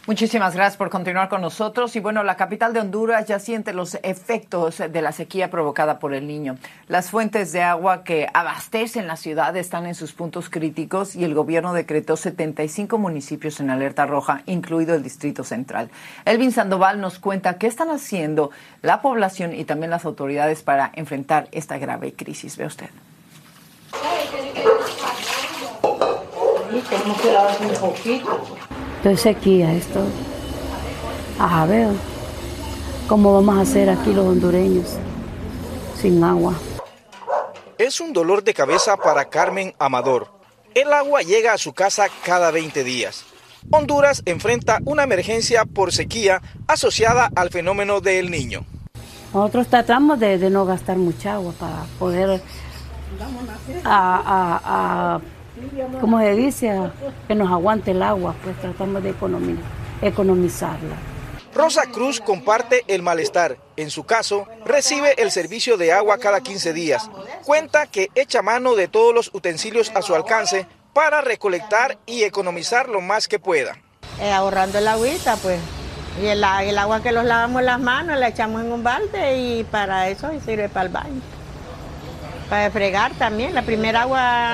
Muchísimas gracias por continuar con nosotros. Y bueno, la capital de Honduras ya siente los efectos de la sequía provocada por El Niño. Las fuentes de agua que abastecen la ciudad están en sus puntos críticos y el gobierno decretó 75 municipios en alerta roja, incluido el Distrito Central. Elvin Sandoval nos cuenta qué están haciendo la población y también las autoridades para enfrentar esta grave crisis. Ve usted. Tenemos que lavar un poquito. Estoy sequía esto. A ver, ¿cómo vamos a hacer aquí los hondureños sin agua? Es un dolor de cabeza para Carmen Amador. El agua llega a su casa cada 20 días. Honduras enfrenta una emergencia por sequía asociada al fenómeno de El Niño. Nosotros tratamos de no gastar mucha agua para poder, ¿cómo se dice? Que nos aguante el agua, pues tratamos de economizarla. Rosa Cruz comparte el malestar. En su caso, recibe el servicio de agua cada 15 días. Cuenta que echa mano de todos los utensilios a su alcance para recolectar y economizar lo más que pueda. Ahorrando el agüita, pues. Y el agua que los lavamos las manos la echamos en un balde y para eso sirve para el baño. Para fregar también, la primera agua